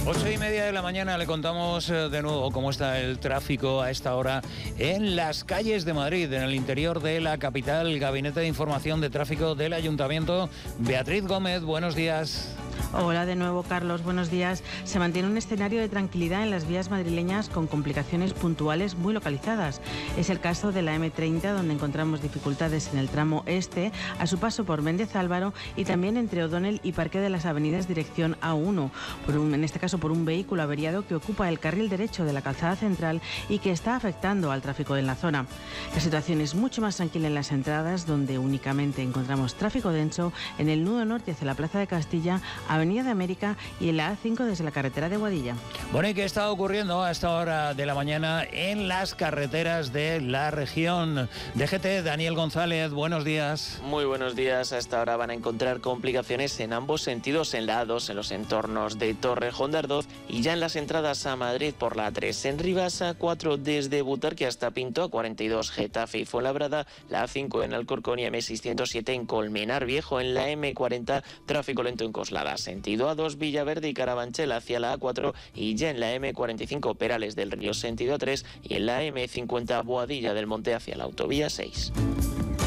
8:30 de la mañana le contamos de nuevo cómo está el tráfico a esta hora en las calles de Madrid, en el interior de la capital. Gabinete de Información de Tráfico del Ayuntamiento. Beatriz Gómez, buenos días. Hola de nuevo, Carlos. Buenos días. Se mantiene un escenario de tranquilidad en las vías madrileñas con complicaciones puntuales muy localizadas. Es el caso de la M30, donde encontramos dificultades en el tramo este, a su paso por Méndez Álvaro y también entre O'Donnell y Parque de las Avenidas dirección A1, en este caso por un vehículo averiado que ocupa el carril derecho de la calzada central y que está afectando al tráfico en la zona. La situación es mucho más tranquila en las entradas, donde únicamente encontramos tráfico denso en el nudo norte hacia la Plaza de Castilla, Avenida de América y en la A5 desde la carretera de Boadilla. Bueno, ¿y qué está ocurriendo a esta hora de la mañana en las carreteras de la región? DGT, Daniel González, buenos días. Muy buenos días. A esta hora van a encontrar complicaciones en ambos sentidos, en la A2, en los entornos de Torrejón de Ardoz y ya en las entradas a Madrid por la A3. En Rivas, A4 desde Butarque hasta Pinto, A42 Getafe y Fuenlabrada, la A5 en Alcorcón y M607 en Colmenar Viejo, en la M40 tráfico lento en Coslada. Sentido A2 Villaverde y Carabanchel hacia la A4 y ya en la M45 Perales del Río sentido A3 y en la M50 Boadilla del Monte hacia la autovía 6.